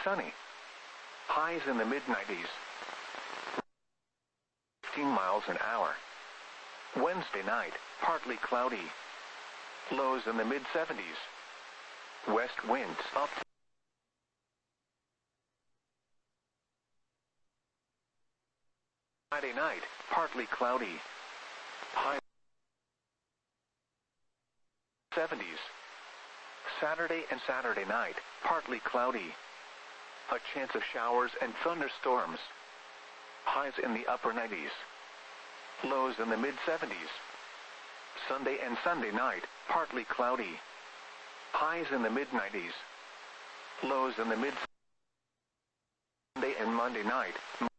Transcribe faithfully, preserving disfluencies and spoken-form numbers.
sunny. Highs in the mid nineties. fifteen miles an hour. Wednesday night, partly cloudy. Lows in the mid seventies. West winds up to Friday night, partly cloudy. High seventies. Saturday and Saturday night, partly cloudy. A chance of showers and thunderstorms. Highs in the upper nineties. Lows in the mid seventies. Sunday and Sunday night, partly cloudy. Highs in the mid nineties. Lows in the mid Sunday and Monday night.